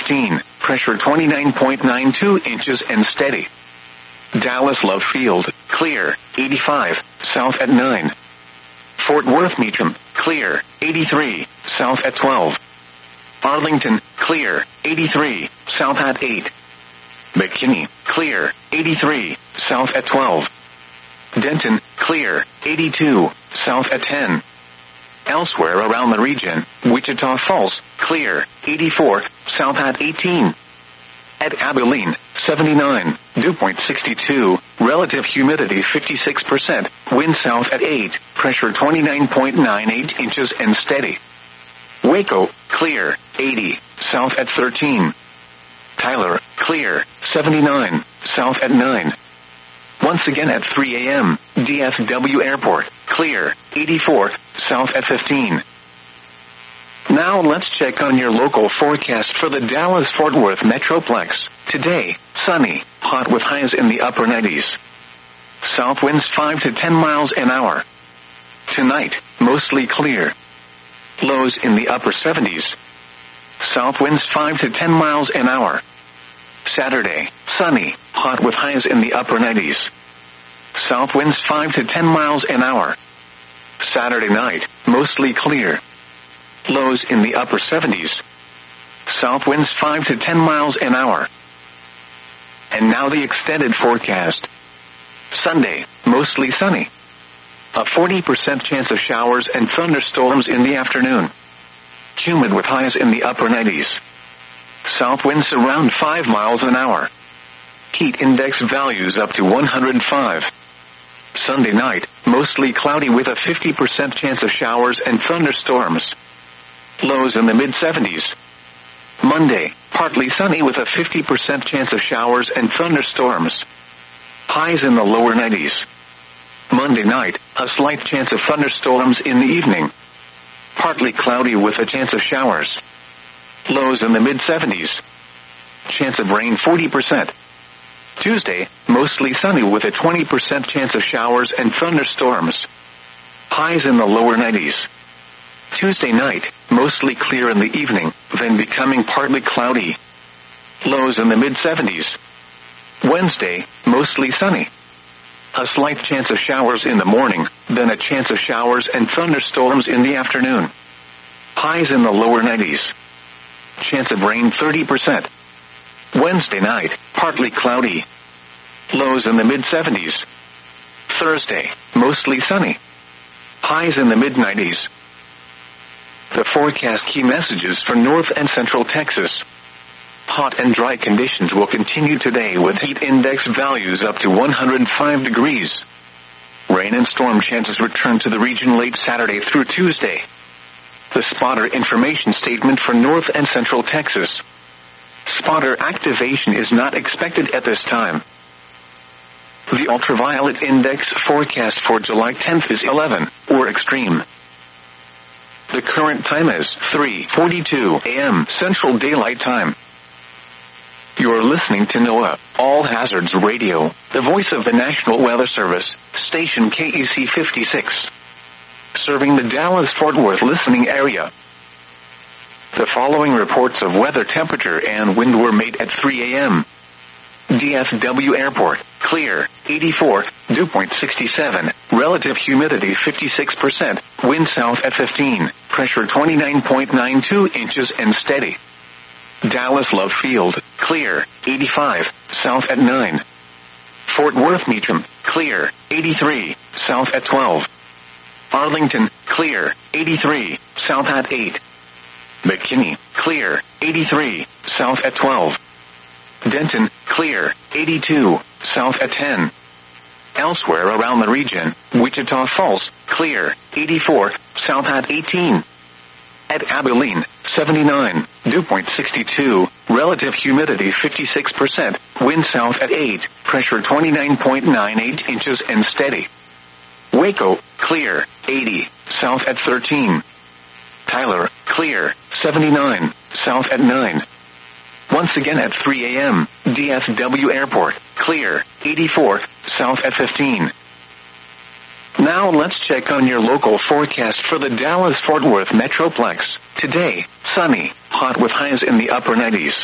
15, pressure 29.92 inches and steady. Dallas Love Field, clear, 85, south at 9. Fort Worth Meacham, clear, 83, south at 12. Arlington, clear, 83, south at 8. McKinney, clear, 83, south at 12. Denton, clear, 82, south at 10. Elsewhere around the region, Wichita Falls, clear, 84, south at 18. At Abilene, 79, dew point 62, relative humidity 56%, wind south at 8, pressure 29.98 inches and steady. Waco, clear, 80, south at 13. Tyler, clear, 79, south at 9. Once again at 3 a.m., DFW Airport, clear, 84, south at 15. Now let's check on your local forecast for the Dallas-Fort Worth Metroplex. Today, sunny, hot with highs in the upper 90s. South winds 5 to 10 miles an hour. Tonight, mostly clear. Lows in the upper 70s. South winds 5 to 10 miles an hour. Saturday, sunny, hot with highs in the upper 90s. South winds 5 to 10 miles an hour. Saturday night, mostly clear. Lows in the upper 70s. South winds 5 to 10 miles an hour. And now the extended forecast. Sunday, mostly sunny. A 40% chance of showers and thunderstorms in the afternoon. Humid with highs in the upper 90s. South winds around 5 miles an hour. Heat index values up to 105. Sunday night, mostly cloudy with a 50% chance of showers and thunderstorms. Lows in the mid-70s. Monday, partly sunny with a 50% chance of showers and thunderstorms. Highs in the lower 90s. Monday night, a slight chance of thunderstorms in the evening. Partly cloudy with a chance of showers. Lows in the mid-70s. Chance of rain 40%. Tuesday, mostly sunny with a 20% chance of showers and thunderstorms. Highs in the lower 90s. Tuesday night, mostly clear in the evening, then becoming partly cloudy. Lows in the mid-70s. Wednesday, mostly sunny. A slight chance of showers in the morning, then a chance of showers and thunderstorms in the afternoon. Highs in the lower 90s. Chance of rain 30%. Wednesday night, partly cloudy. Lows in the mid-70s. Thursday, mostly sunny. Highs in the mid-90s. The forecast key messages for North and Central Texas. Hot and dry conditions will continue today with heat index values up to 105 degrees. Rain and storm chances return to the region late Saturday through Tuesday. The spotter information statement for North and Central Texas. Spotter activation is not expected at this time. The ultraviolet index forecast for July 10th is 11, or extreme. The current time is 3:42 a.m. Central Daylight Time. You're listening to NOAA, All Hazards Radio, the voice of the National Weather Service, station KEC 56. Serving the Dallas-Fort Worth listening area. The following reports of weather temperature and wind were made at 3 a.m. DFW Airport, clear, 84, dew point 67, relative humidity 56%, wind south at 15, pressure 29.92 inches and steady. Dallas Love Field, clear, 85, south at 9. Fort Worth Meacham, clear, 83, south at 12. Arlington, clear, 83, south at 8. McKinney, clear, 83, south at 12. Denton, clear, 82, south at 10. Elsewhere around the region, Wichita Falls, clear, 84, south at 18. At Abilene, 79, dew point 62, relative humidity 56%, wind south at 8, pressure 29.98 inches and steady. Waco, clear, 80, south at 13. Tyler, clear, 79, south at 9. Once again at 3 a.m., DFW Airport, clear, 84, south at 15. Now let's check on your local forecast for the Dallas-Fort Worth Metroplex. Today, sunny, hot with highs in the upper 90s.